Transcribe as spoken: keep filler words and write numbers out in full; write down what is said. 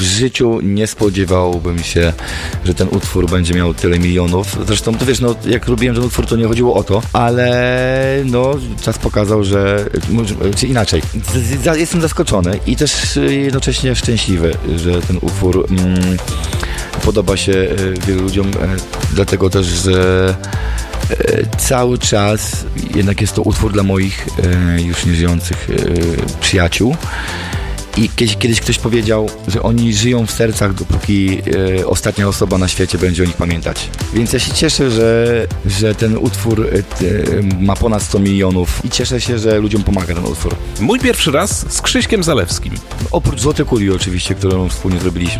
w życiu nie spodziewałbym się, że ten utwór będzie miał tyle milionów. Zresztą, to wiesz, no, jak robiłem ten utwór, to nie chodziło o to, ale no, czas pokazał, że czy inaczej. Z, z, jestem zaskoczony i też jednocześnie szczęśliwy, że ten utwór mm, podoba się wielu ludziom, dlatego też, że cały czas jednak jest to utwór dla moich już nieżyjących przyjaciół. I kiedyś, kiedyś ktoś powiedział, że oni żyją w sercach, dopóki e, ostatnia osoba na świecie będzie o nich pamiętać. Więc ja się cieszę, że, że ten utwór e, ma ponad sto milionów i cieszę się, że ludziom pomaga ten utwór. Mój pierwszy raz z Krzyśkiem Zalewskim. Oprócz Złotej Kuli oczywiście, którą wspólnie zrobiliśmy.